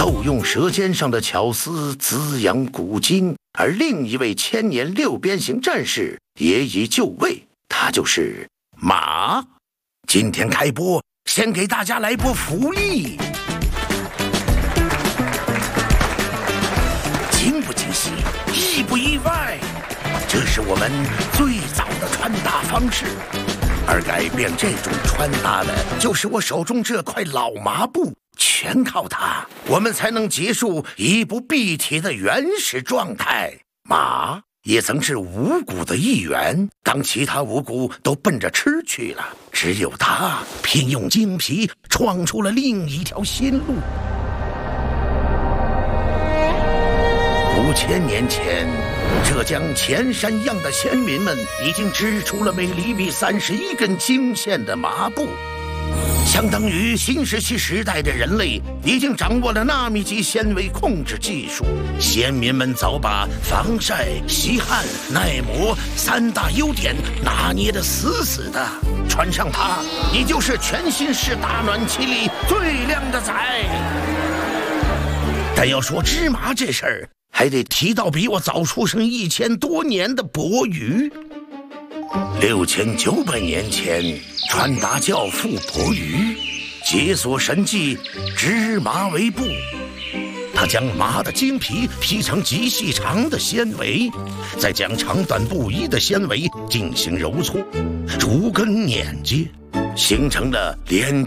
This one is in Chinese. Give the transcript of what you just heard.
斗用舌尖上的巧思滋养古今，而另一位千年六边形战士也已就位，他就是马。今天开播，先给大家来波福利，惊不惊喜，意不意外？这是我们最早的穿搭方式，而改变这种穿搭的，就是我手中这块老麻布。全靠它，我们才能结束衣不蔽体的原始状态。马也曾是五谷的一员，当其他五谷都奔着吃去了，只有它拼用精皮，创出了另一条新路。5000年前，浙江前山样的先民们已经织出了每厘米31根经线的麻布。相当于新石器时代的人类已经掌握了纳米级纤维控制技术，先民们早把防晒、吸汗、耐磨3大优点拿捏得死死的。穿上它，你就是全新式大暖气里最靓的仔。但要说织麻这事儿，还得提到比我早出生1000多年的伯鱼。6900年前，穿搭教父伯鱼解锁神技，织麻为布。他将麻的筋皮劈成极细长的纤维，再将长短不一的纤维进行揉搓，逐根碾接，形成了连